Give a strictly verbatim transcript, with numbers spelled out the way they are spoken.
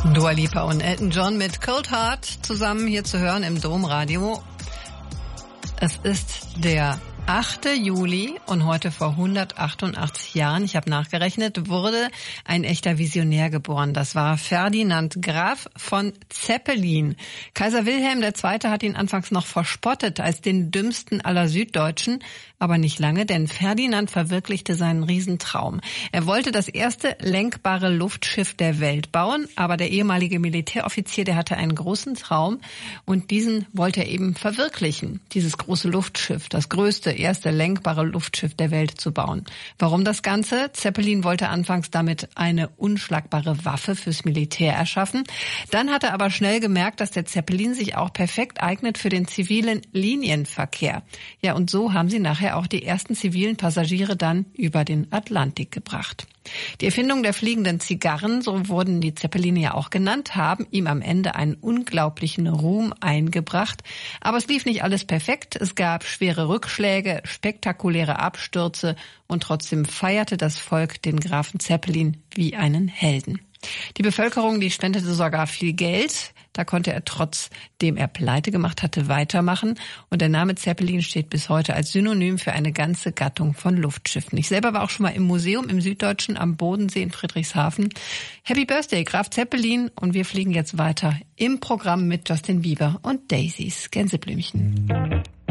Dua Lipa und Elton John mit Cold Heart zusammen hier zu hören im Domradio. Es ist der achte Juli und heute vor hundertachtundachtzig Jahren, ich habe nachgerechnet, wurde ein echter Visionär geboren. Das war Ferdinand Graf von Zeppelin. Kaiser Wilhelm der Zweite hat ihn anfangs noch verspottet als den dümmsten aller Süddeutschen, aber nicht lange, denn Ferdinand verwirklichte seinen Riesentraum. Er wollte das erste lenkbare Luftschiff der Welt bauen, aber der ehemalige Militäroffizier, der hatte einen großen Traum und diesen wollte er eben verwirklichen. Dieses große Luftschiff, das größte, erste lenkbare Luftschiff der Welt zu bauen. Warum das Ganze? Zeppelin wollte anfangs damit eine unschlagbare Waffe fürs Militär erschaffen. Dann hat er aber schnell gemerkt, dass der Zeppelin sich auch perfekt eignet für den zivilen Linienverkehr. Ja, und so haben sie nachher auch die ersten zivilen Passagiere dann über den Atlantik gebracht. Die Erfindung der fliegenden Zigarren, so wurden die Zeppeline ja auch genannt, haben ihm am Ende einen unglaublichen Ruhm eingebracht. Aber es lief nicht alles perfekt. Es gab schwere Rückschläge, spektakuläre Abstürze und trotzdem feierte das Volk den Grafen Zeppelin wie einen Helden. Die Bevölkerung, die spendete sogar viel Geld. Da konnte er, trotzdem er Pleite gemacht hatte, weitermachen. Und der Name Zeppelin steht bis heute als Synonym für eine ganze Gattung von Luftschiffen. Ich selber war auch schon mal im Museum im Süddeutschen am Bodensee in Friedrichshafen. Happy Birthday, Graf Zeppelin. Und wir fliegen jetzt weiter im Programm mit Justin Bieber und Daisys Gänseblümchen.